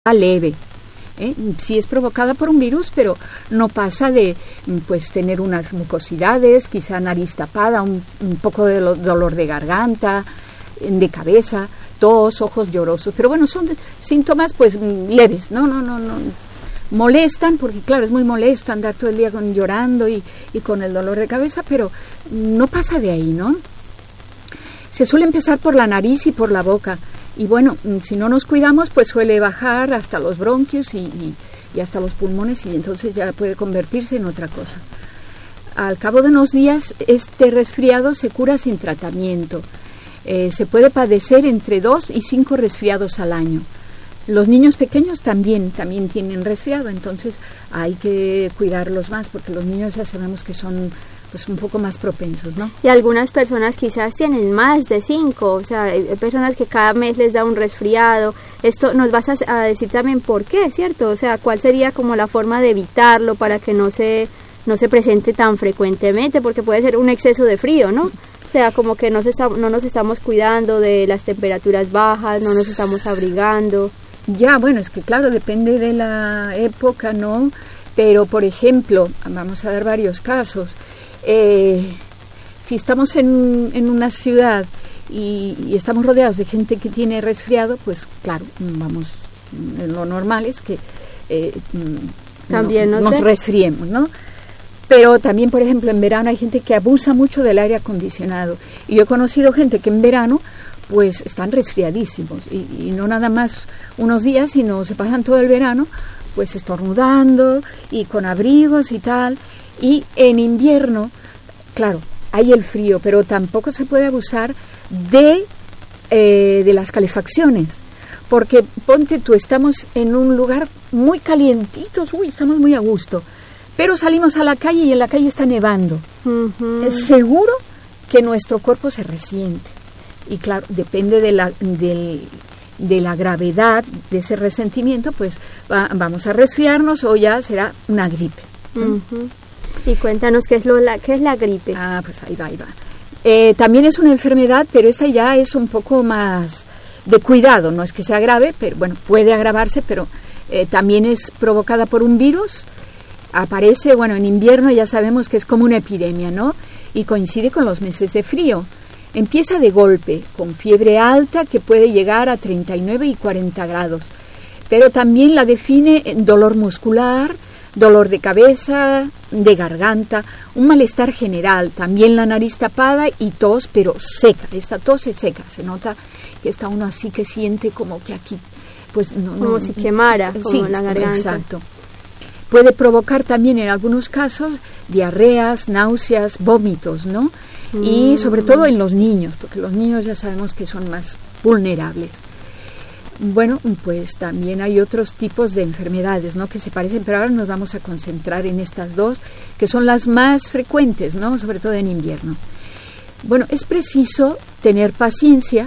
leve. Sí es provocada por un virus, pero no pasa de pues tener unas mucosidades, quizá nariz tapada, un poco de dolor de garganta, de cabeza, tos, ojos llorosos. Pero bueno, son síntomas pues leves, no molestan, porque claro, es muy molesto andar todo el día llorando y con el dolor de cabeza, pero no pasa de ahí, ¿no? Se suele empezar por la nariz y por la boca. Y bueno, si no nos cuidamos, pues suele bajar hasta los bronquios y hasta los pulmones, y entonces ya puede convertirse en otra cosa. Al cabo de unos días, este resfriado se cura sin tratamiento. Se puede padecer entre 2 y 5 resfriados al año. Los niños pequeños también tienen resfriado, entonces hay que cuidarlos más, porque los niños ya sabemos que son pues un poco más propensos, ¿no? Y algunas personas quizás tienen más de 5, o sea, hay personas que cada mes les da un resfriado. Esto nos vas a decir también por qué, ¿cierto? O sea, ¿cuál sería como la forma de evitarlo para que no se presente tan frecuentemente? Porque puede ser un exceso de frío, ¿no? O sea, como que no nos estamos cuidando de las temperaturas bajas, no nos estamos abrigando. Ya, bueno, es que claro, depende de la época, ¿no? Pero, por ejemplo, vamos a dar varios casos. Si estamos en una ciudad y estamos rodeados de gente que tiene resfriado, pues claro, lo normal es que también nos resfriemos, ¿no? Pero también, por ejemplo, en verano hay gente que abusa mucho del aire acondicionado, y yo he conocido gente que en verano pues están resfriadísimos y no nada más unos días, sino se pasan todo el verano pues estornudando y con abrigos y tal. Y en invierno, claro, hay el frío, pero tampoco se puede abusar de las calefacciones, porque ponte tú, estamos en un lugar muy calientitos, estamos muy a gusto, pero salimos a la calle y en la calle está nevando. Uh-huh. Es seguro que nuestro cuerpo se resiente, y claro, depende de la gravedad de ese resentimiento, pues vamos a resfriarnos o ya será una gripe. Uh-huh. Y cuéntanos qué es la gripe. Pues ahí va. También es una enfermedad, pero esta ya es un poco más de cuidado, no es que sea grave, pero bueno, puede agravarse, pero también es provocada por un virus. Aparece, bueno, en invierno ya sabemos que es como una epidemia, ¿no? Y coincide con los meses de frío. Empieza de golpe, con fiebre alta que puede llegar a 39 y 40 grados, pero también la define dolor muscular, dolor de cabeza, de garganta, un malestar general, también la nariz tapada y tos, pero seca. Esta tos es seca, se nota que está uno así que siente como que aquí, pues como si quemara, como la garganta. Exacto. Puede provocar también en algunos casos diarreas, náuseas, vómitos, ¿no? Y sobre todo en los niños, porque los niños ya sabemos que son más vulnerables. Bueno, pues también hay otros tipos de enfermedades, ¿no?, que se parecen, pero ahora nos vamos a concentrar en estas dos, que son las más frecuentes, ¿no?, sobre todo en invierno. Bueno, es preciso tener paciencia,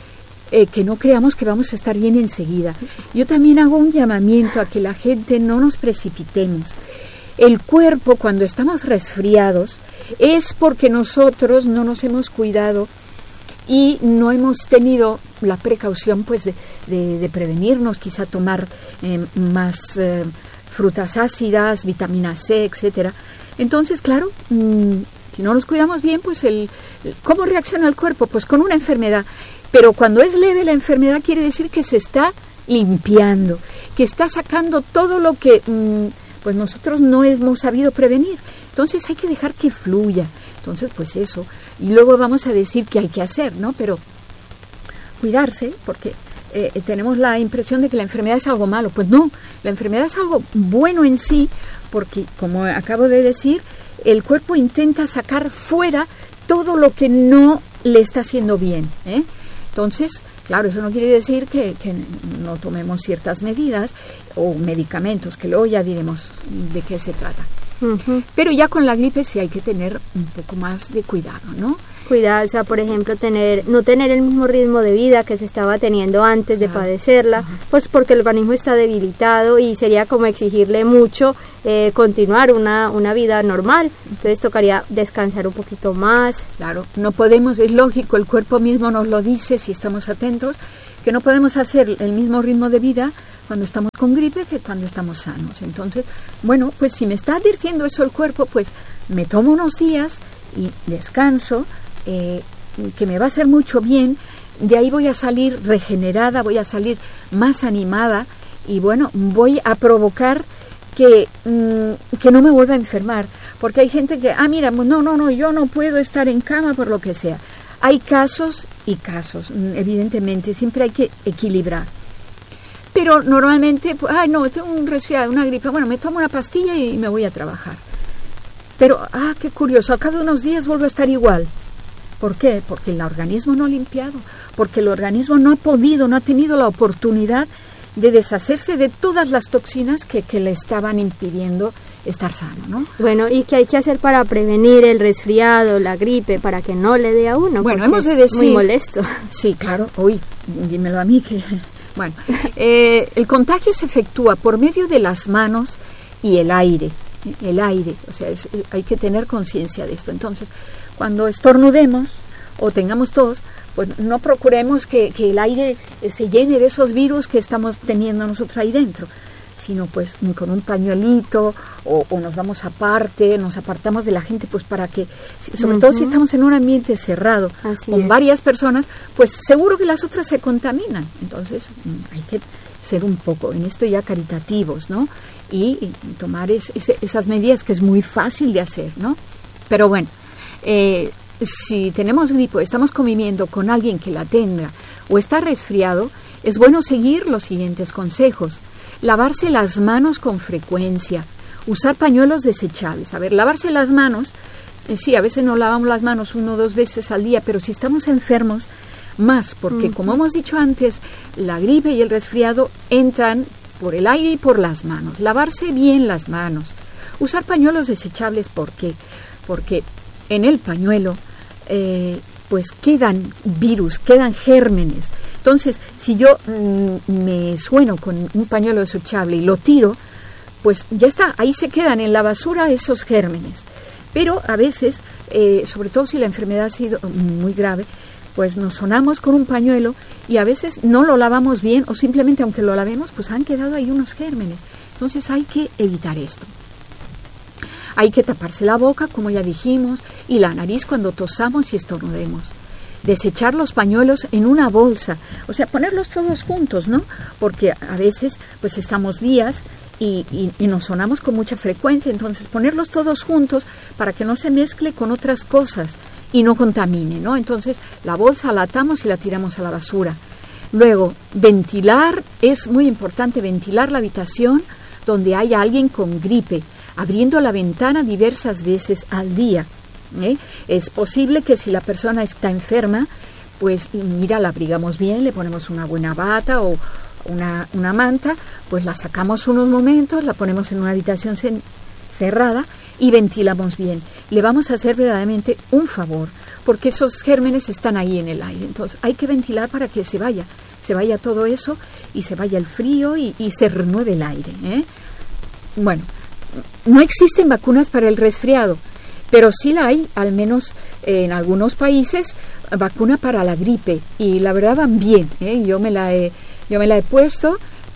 que no creamos que vamos a estar bien enseguida. Yo también hago un llamamiento a que la gente no nos precipitemos. El cuerpo, cuando estamos resfriados, es porque nosotros no nos hemos cuidado y no hemos tenido la precaución pues de prevenirnos, quizá tomar más frutas ácidas, vitamina C, etcétera. Entonces, claro, si no nos cuidamos bien, pues ¿cómo reacciona el cuerpo? Pues con una enfermedad. Pero cuando es leve la enfermedad quiere decir que se está limpiando, que está sacando todo lo que pues nosotros no hemos sabido prevenir. Entonces hay que dejar que fluya. Entonces, pues eso. Y luego vamos a decir qué hay que hacer, ¿no? Pero cuidarse, porque tenemos la impresión de que la enfermedad es algo malo. Pues no, la enfermedad es algo bueno en sí, porque, como acabo de decir, el cuerpo intenta sacar fuera todo lo que no le está haciendo bien, ¿eh? Entonces, claro, eso no quiere decir que no tomemos ciertas medidas o medicamentos, que luego ya diremos de qué se trata. Uh-huh. Pero ya con la gripe sí hay que tener un poco más de cuidado, ¿no? Cuidar, o sea, por ejemplo, no tener el mismo ritmo de vida que se estaba teniendo antes de padecerla, pues porque el organismo está debilitado y sería como exigirle mucho continuar una vida normal. Entonces tocaría descansar un poquito más. Claro, no podemos, es lógico, el cuerpo mismo nos lo dice si estamos atentos, que no podemos hacer el mismo ritmo de vida cuando estamos con gripe que cuando estamos sanos. Entonces, bueno, pues si me está advirtiendo eso el cuerpo, pues me tomo unos días y descanso, que me va a hacer mucho bien. De ahí voy a salir regenerada, voy a salir más animada y bueno, voy a provocar que no me vuelva a enfermar, porque hay gente que, mira, no, yo no puedo estar en cama por lo que sea. Hay casos y casos, evidentemente, siempre hay que equilibrar. Pero normalmente, no, tengo un resfriado, una gripe, bueno, me tomo una pastilla y me voy a trabajar. Pero, qué curioso, al cabo de unos días vuelvo a estar igual. ¿Por qué? Porque el organismo no ha limpiado, porque el organismo no ha tenido la oportunidad de deshacerse de todas las toxinas que le estaban impidiendo estar sano, ¿no? Bueno, ¿y qué hay que hacer para prevenir el resfriado, la gripe, para que no le dé a uno? Bueno, hemos de decir... muy molesto. Sí, claro. Uy, dímelo a mí que... Bueno, el contagio se efectúa por medio de las manos y el aire. O sea, hay que tener conciencia de esto. Entonces, cuando estornudemos o tengamos tos, pues no procuremos que el aire se llene de esos virus que estamos teniendo nosotros ahí dentro, sino pues con un pañuelito o nos vamos aparte, nos apartamos de la gente, pues para que, sobre todo si estamos en un ambiente cerrado, con varias personas, pues seguro que las otras se contaminan. Entonces hay que ser un poco en esto ya caritativos, ¿no? Y tomar esas medidas que es muy fácil de hacer, ¿no? Pero bueno, si tenemos gripe, estamos conviviendo con alguien que la tenga o está resfriado, es bueno seguir los siguientes consejos. Lavarse las manos con frecuencia, usar pañuelos desechables. A ver, lavarse las manos, sí, a veces nos lavamos las manos 1 o 2 veces al día, pero si estamos enfermos, más, porque como hemos dicho antes, la gripe y el resfriado entran por el aire y por las manos. Lavarse bien las manos. Usar pañuelos desechables, ¿por qué? Porque en el pañuelo pues quedan virus, quedan gérmenes. Entonces, si yo me sueno con un pañuelo desechable y lo tiro, pues ya está, ahí se quedan en la basura esos gérmenes. Pero a veces, sobre todo si la enfermedad ha sido muy grave, pues nos sonamos con un pañuelo y a veces no lo lavamos bien o simplemente aunque lo lavemos, pues han quedado ahí unos gérmenes. Entonces hay que evitar esto. Hay que taparse la boca, como ya dijimos, y la nariz cuando tosamos y estornudemos. Desechar los pañuelos en una bolsa, o sea, ponerlos todos juntos, ¿no? Porque a veces, pues estamos días y nos sonamos con mucha frecuencia, entonces ponerlos todos juntos para que no se mezcle con otras cosas y no contamine, ¿no? Entonces, la bolsa la atamos y la tiramos a la basura. Luego, ventilar, es muy importante ventilar la habitación donde haya alguien con gripe, abriendo la ventana diversas veces al día. Es posible que si la persona está enferma, pues mira, la abrigamos bien, le ponemos una buena bata o una manta, pues la sacamos unos momentos, la ponemos en una habitación cerrada y ventilamos bien. Le vamos a hacer verdaderamente un favor, porque esos gérmenes están ahí en el aire. Entonces hay que ventilar para que se vaya todo eso y se vaya el frío y se renueve el aire. Bueno, no existen vacunas para el resfriado, pero sí la hay, al menos en algunos países, vacuna para la gripe, y la verdad van bien, yo me la he puesto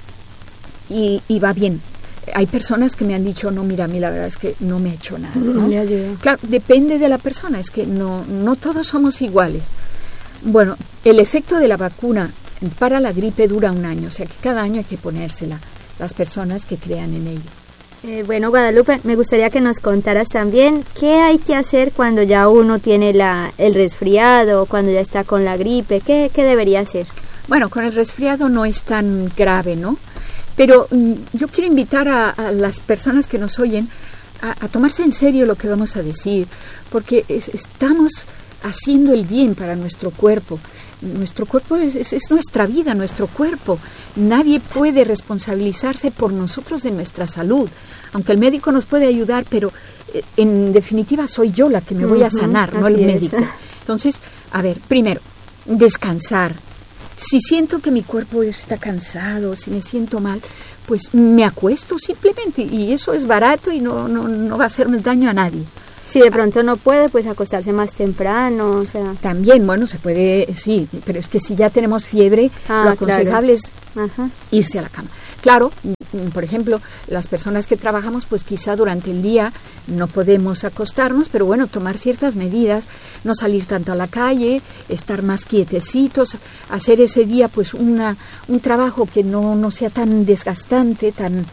y va bien. Hay personas que me han dicho, no, mira, a mí la verdad es que no me ha hecho nada, ¿no? Claro, depende de la persona, es que no todos somos iguales. Bueno, el efecto de la vacuna para la gripe dura 1 año, o sea que cada año hay que ponérsela, las personas que crean en ello. Bueno, Guadalupe, me gustaría que nos contaras también qué hay que hacer cuando ya uno tiene el resfriado, cuando ya está con la gripe, ¿qué debería hacer? Bueno, con el resfriado no es tan grave, ¿no? Pero yo quiero invitar a las personas que nos oyen a tomarse en serio lo que vamos a decir, porque estamos haciendo el bien para nuestro cuerpo. Nuestro cuerpo es nuestra vida, nuestro cuerpo. Nadie puede responsabilizarse por nosotros de nuestra salud. Aunque el médico nos puede ayudar, pero en definitiva soy yo la que me voy a sanar, no el médico. Entonces, a ver, primero, descansar. Si siento que mi cuerpo está cansado, si me siento mal, pues me acuesto simplemente, y eso es barato y no va a hacerme daño a nadie. Si de pronto no puede, pues acostarse más temprano, o sea. También, bueno, se puede, sí, pero es que si ya tenemos fiebre, lo aconsejable es irse a la cama. Claro, por ejemplo, las personas que trabajamos, pues quizá durante el día no podemos acostarnos, pero bueno, tomar ciertas medidas, no salir tanto a la calle, estar más quietecitos, hacer ese día pues un trabajo que no sea tan desgastante,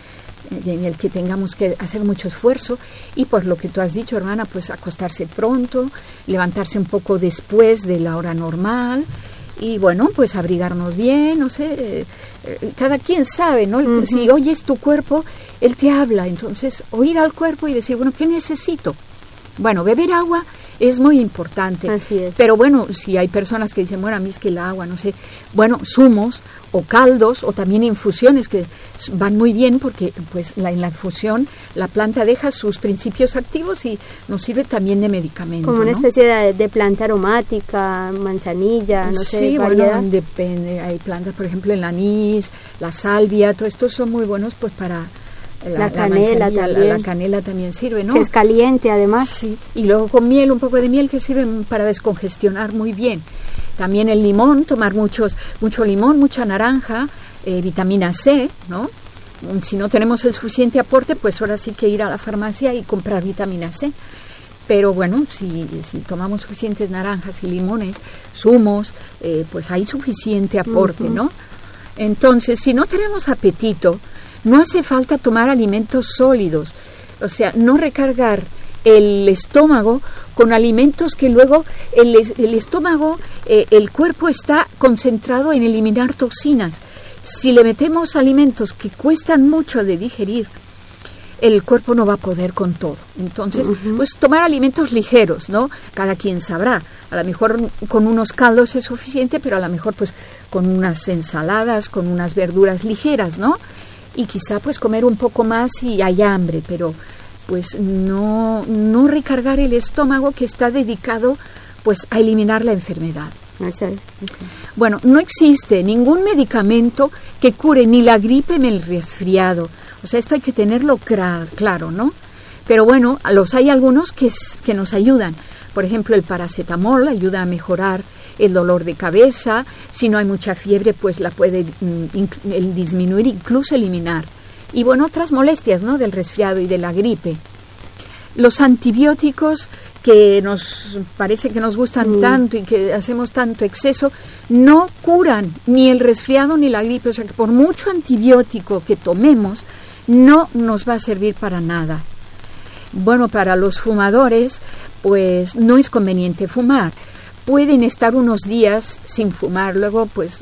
en el que tengamos que hacer mucho esfuerzo, y pues lo que tú has dicho, hermana, pues acostarse pronto, levantarse un poco después de la hora normal, y bueno, pues abrigarnos bien, no sé, cada quien sabe, ¿no? Si oyes tu cuerpo, él te habla, entonces oír al cuerpo y decir, bueno, ¿qué necesito? Bueno, beber agua es muy importante. Así es. Pero bueno, si hay personas que dicen, bueno, a mí es que el agua, no sé, bueno, zumos o caldos o también infusiones que van muy bien porque pues en la infusión la planta deja sus principios activos y nos sirve también de medicamento. Como una especie de planta aromática, manzanilla, no sé, sí, variedad. Bueno, depende, hay plantas, por ejemplo, el anís, la salvia, todo esto son muy buenos pues para... La canela también. La canela también sirve, ¿no? Que es caliente, además. Sí, y luego con miel, un poco de miel que sirve para descongestionar muy bien. También el limón, tomar mucho limón, mucha naranja, vitamina C, ¿no? Si no tenemos el suficiente aporte, pues ahora sí que ir a la farmacia y comprar vitamina C. Pero bueno, si tomamos suficientes naranjas y limones, zumos, pues hay suficiente aporte, ¿no? Entonces, si no tenemos apetito, no hace falta tomar alimentos sólidos, o sea, no recargar el estómago con alimentos que luego el estómago, el cuerpo está concentrado en eliminar toxinas. Si le metemos alimentos que cuestan mucho de digerir, el cuerpo no va a poder con todo. Entonces, pues tomar alimentos ligeros, ¿no? Cada quien sabrá. A lo mejor con unos caldos es suficiente, pero a lo mejor pues con unas ensaladas, con unas verduras ligeras, ¿no? Y quizá pues comer un poco más si hay hambre, pero pues no recargar el estómago que está dedicado pues a eliminar la enfermedad. Bueno, no existe ningún medicamento que cure ni la gripe ni el resfriado. O sea, esto hay que tenerlo claro, ¿no? Pero bueno, hay algunos que nos ayudan. Por ejemplo, el paracetamol ayuda a mejorar el dolor de cabeza. Si no hay mucha fiebre, pues la puede disminuir, incluso eliminar. Y bueno, otras molestias, ¿no? Del resfriado y de la gripe. Los antibióticos que nos parece que nos gustan tanto y que hacemos tanto exceso, no curan ni el resfriado ni la gripe. O sea, que por mucho antibiótico que tomemos, no nos va a servir para nada. Bueno, para los fumadores, pues no es conveniente fumar. Pueden estar unos días sin fumar, luego pues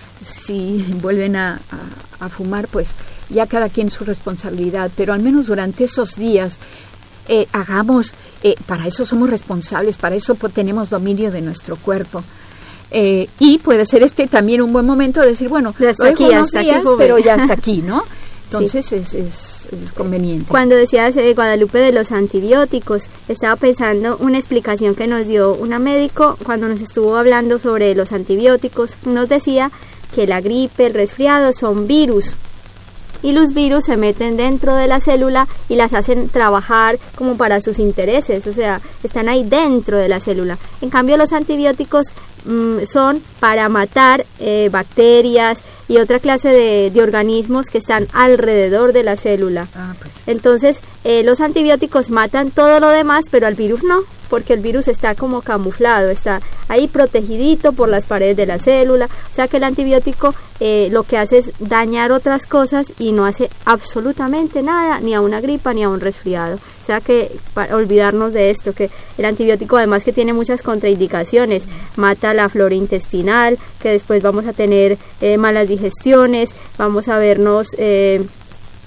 si vuelven a fumar, pues ya cada quien su responsabilidad, pero al menos durante esos días para eso somos responsables, para eso tenemos dominio de nuestro cuerpo. Y puede ser también un buen momento de decir, bueno, lo dejo unos días, pero ya hasta aquí, ¿no? Entonces sí. es conveniente. Cuando decías, Guadalupe, de los antibióticos, estaba pensando una explicación que nos dio una médico cuando nos estuvo hablando sobre los antibióticos. Nos decía que la gripe, el resfriado son virus. Y los virus se meten dentro de la célula y las hacen trabajar como para sus intereses, o sea, están ahí dentro de la célula. En cambio, los antibióticos son para matar bacterias y otra clase de organismos que están alrededor de la célula. Pues. Entonces, los antibióticos matan todo lo demás, pero al virus no, porque el virus está como camuflado, está ahí protegidito por las paredes de la célula. O sea que el antibiótico lo que hace es dañar otras cosas y no hace absolutamente nada, ni a una gripa ni a un resfriado. O sea que para olvidarnos de esto, que el antibiótico, además que tiene muchas contraindicaciones, mata la flora intestinal, que después vamos a tener malas digestiones, vamos a vernos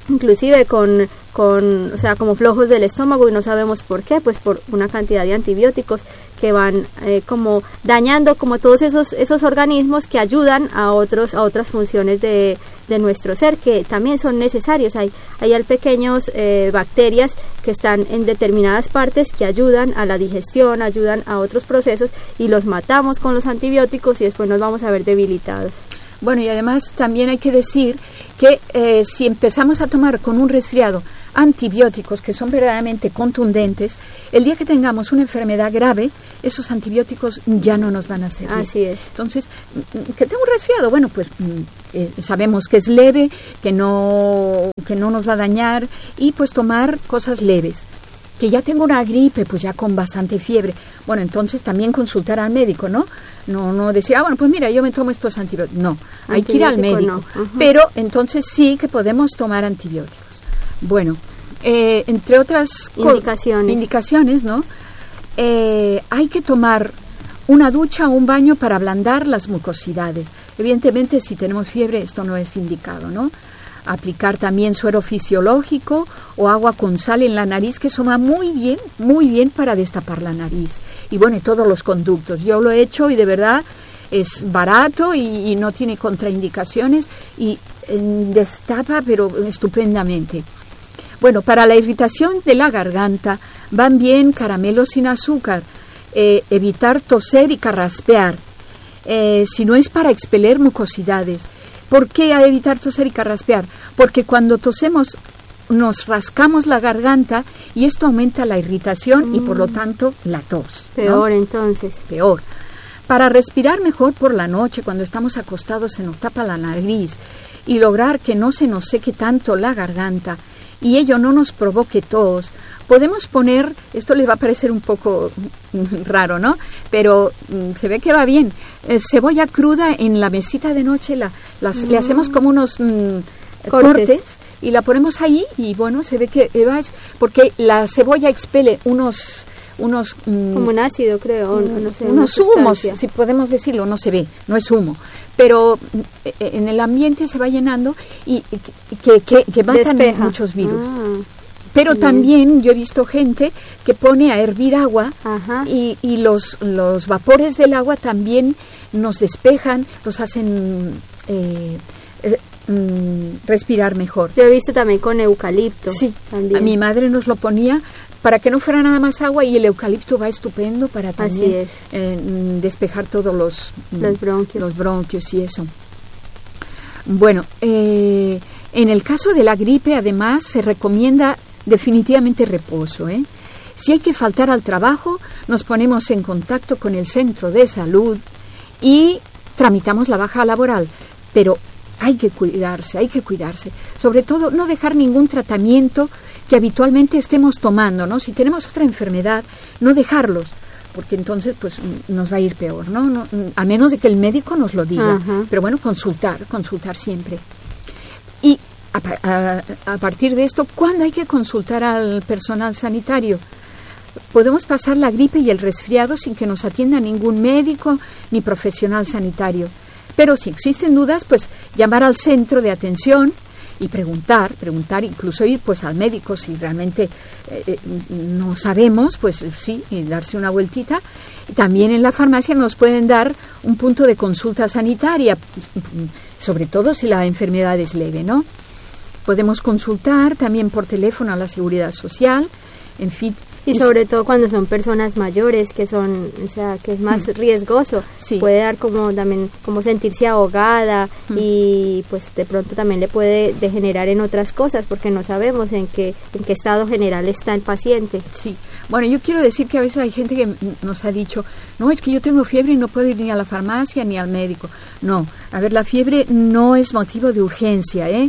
inclusive con o sea, como flojos del estómago, y no sabemos por qué, pues por una cantidad de antibióticos que van como dañando como todos esos organismos que ayudan a otras funciones de nuestro ser, que también son necesarios. Hay pequeños bacterias que están en determinadas partes que ayudan a la digestión, ayudan a otros procesos, y los matamos con los antibióticos y después nos vamos a ver debilitados. Bueno, y además también hay que decir que si empezamos a tomar con un resfriado antibióticos que son verdaderamente contundentes, el día que tengamos una enfermedad grave, esos antibióticos ya no nos van a servir. Así es. Entonces, que tengo un resfriado, bueno, pues sabemos que es leve, que no nos va a dañar, y pues tomar cosas leves. Que ya tengo una gripe, pues ya con bastante fiebre, bueno, entonces también consultar al médico, ¿no? No decir, bueno, pues mira, yo me tomo estos antibióticos. No, hay que ir al médico. No. Pero entonces sí que podemos tomar antibióticos. Bueno, entre otras indicaciones, ¿no? Hay que tomar una ducha o un baño para ablandar las mucosidades. Evidentemente, si tenemos fiebre, esto no es indicado, ¿no? Aplicar también suero fisiológico o agua con sal en la nariz, que eso va muy bien para destapar la nariz. Y bueno, todos los conductos. Yo lo he hecho y de verdad es barato y no tiene contraindicaciones y destapa, pero estupendamente. Bueno, para la irritación de la garganta van bien caramelos sin azúcar, evitar toser y carraspear, si no es para expeler mucosidades. ¿Por qué a evitar toser y carraspear? Porque cuando tosemos nos rascamos la garganta y esto aumenta la irritación y por lo tanto la tos. Peor, ¿no? Entonces. Peor. Para respirar mejor por la noche, cuando estamos acostados se nos tapa la nariz, y lograr que no se nos seque tanto la garganta y ello no nos provoque tos, podemos poner, esto le va a parecer un poco raro, ¿no? Pero se ve que va bien, cebolla cruda en la mesita de noche, le hacemos como unos cortes y la ponemos ahí y bueno, se ve que va, porque la cebolla expele unos como un ácido, creo, no sé, unos humos, si podemos decirlo, no se ve, no es humo, pero en el ambiente se va llenando y que matan muchos virus. Pero también yo he visto gente que pone a hervir agua y los vapores del agua también nos despejan, nos hacen respirar mejor. Yo he visto también con eucalipto. Sí, también. A mi madre nos lo ponía para que no fuera nada más agua, y el eucalipto va estupendo para también despejar todos los bronquios y eso. Bueno, en el caso de la gripe, además, se recomienda definitivamente reposo, ¿eh? Si hay que faltar al trabajo, nos ponemos en contacto con el centro de salud y tramitamos la baja laboral, pero hay que cuidarse, sobre todo no dejar ningún tratamiento que habitualmente estemos tomando, ¿no? Si tenemos otra enfermedad, no dejarlos, porque entonces pues nos va a ir peor, ¿no? A menos de que el médico nos lo diga, pero bueno, consultar siempre. Y a partir de esto, ¿cuándo hay que consultar al personal sanitario? Podemos pasar la gripe y el resfriado sin que nos atienda ningún médico ni profesional sanitario. Pero si existen dudas, pues llamar al centro de atención y preguntar, incluso ir pues al médico si realmente no sabemos, pues sí, y darse una vueltita. También en la farmacia nos pueden dar un punto de consulta sanitaria, sobre todo si la enfermedad es leve, ¿no? Podemos consultar también por teléfono a la Seguridad Social, en fin. Y sobre todo cuando son personas mayores, que son, o sea, que es más riesgoso, puede dar como también como sentirse ahogada y pues de pronto también le puede degenerar en otras cosas, porque no sabemos en qué estado general está el paciente. Sí. Bueno, yo quiero decir que a veces hay gente que nos ha dicho, no, es que yo tengo fiebre y no puedo ir ni a la farmacia ni al médico. No, a ver, la fiebre no es motivo de urgencia, ¿eh?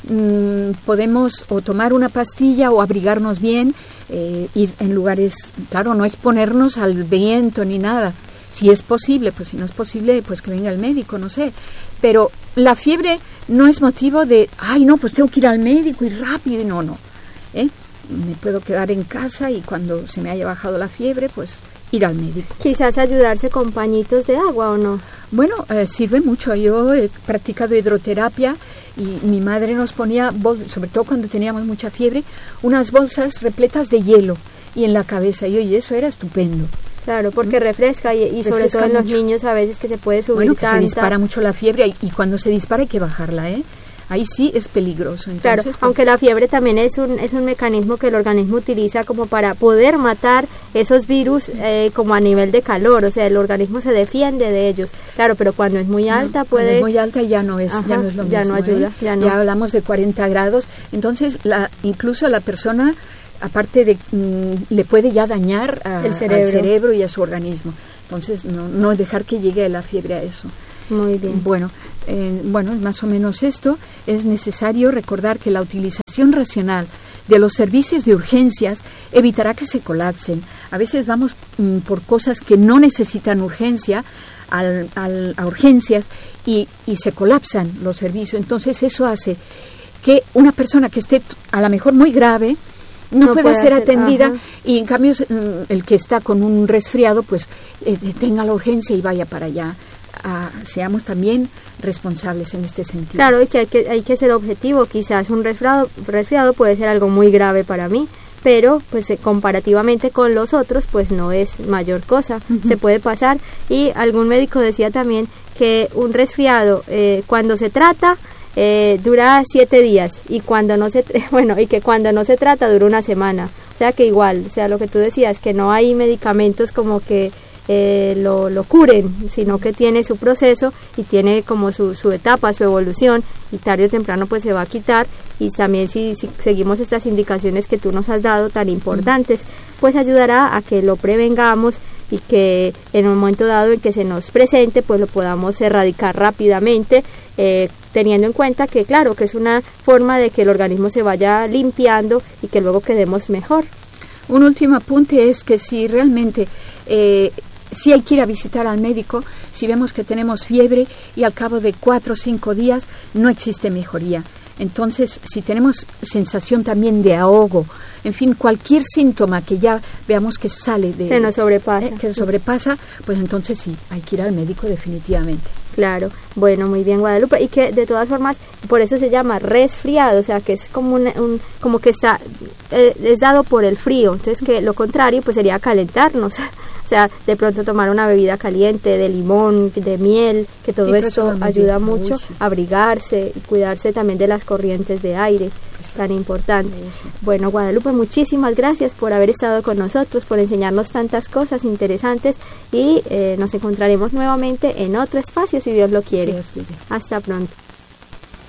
Podemos o tomar una pastilla o abrigarnos bien, ir en lugares, claro, no exponernos al viento ni nada, si es posible, pues si no es posible, pues que venga el médico, no sé, pero la fiebre no es motivo de, ay no, pues tengo que ir al médico y rápido, no, me puedo quedar en casa y cuando se me haya bajado la fiebre, pues ir al médico. Quizás ayudarse con pañitos de agua, ¿o no? Bueno, sirve mucho. Yo he practicado hidroterapia y mi madre nos ponía, sobre todo cuando teníamos mucha fiebre, unas bolsas repletas de hielo y en la cabeza. Y oye, eso era estupendo. Claro, porque refresca y sobre todo en los niños a veces que se puede subir bueno, que se dispara mucho la fiebre y cuando se dispara hay que bajarla, Ahí sí es peligroso. Entonces, claro, aunque la fiebre también es un mecanismo que el organismo utiliza como para poder matar esos virus como a nivel de calor, o sea, el organismo se defiende de ellos. Claro, pero cuando es muy alta puede... Cuando es muy alta ya no es lo mismo. Ya no ayuda, ya no. Ya hablamos de 40 grados, entonces incluso la persona, aparte de... le puede ya dañar al cerebro y a su organismo. Entonces, no dejar que llegue la fiebre a eso. Muy bien. Bueno, más o menos esto. Es necesario recordar que la utilización racional de los servicios de urgencias evitará que se colapsen. A veces vamos por cosas que no necesitan urgencia a urgencias y se colapsan los servicios. Entonces eso hace que una persona que esté a lo mejor muy grave no pueda ser atendida y en cambio el que está con un resfriado pues tenga la urgencia y vaya para allá. Seamos también responsables en este sentido. Claro, y que hay que ser objetivo. Quizás un resfriado puede ser algo muy grave para mí, pero pues comparativamente con los otros pues no es mayor cosa, se puede pasar. Y algún médico decía también que un resfriado cuando se trata dura 7 días y cuando no se y que cuando no se trata dura una semana. O sea que igual, o sea, lo que tú decías, que no hay medicamentos como que lo curen, sino que tiene su proceso y tiene como su etapa, su evolución, y tarde o temprano pues se va a quitar. Y también si seguimos estas indicaciones que tú nos has dado tan importantes, pues ayudará a que lo prevengamos y que en un momento dado en que se nos presente pues lo podamos erradicar rápidamente, teniendo en cuenta que claro, que es una forma de que el organismo se vaya limpiando y que luego quedemos mejor. Un último apunte es que si realmente sí hay que ir a visitar al médico si vemos que tenemos fiebre y al cabo de 4 o 5 días no existe mejoría. Entonces, si tenemos sensación también de ahogo, en fin, cualquier síntoma que ya veamos que sale de... Se nos sobrepasa. Que se sobrepasa, pues entonces sí, hay que ir al médico definitivamente. Claro, bueno, muy bien, Guadalupe, y que de todas formas, por eso se llama resfriado, o sea, que es como como que está, es dado por el frío, entonces que lo contrario, pues sería calentarnos, o sea, de pronto tomar una bebida caliente, de limón, de miel, que todo esto ayuda mucho a abrigarse y cuidarse también de las corrientes de aire, tan importante. Bueno, Guadalupe, muchísimas gracias por haber estado con nosotros, por enseñarnos tantas cosas interesantes y nos encontraremos nuevamente en otro espacio, si Dios lo quiere. Sí, Dios quiere. Hasta pronto.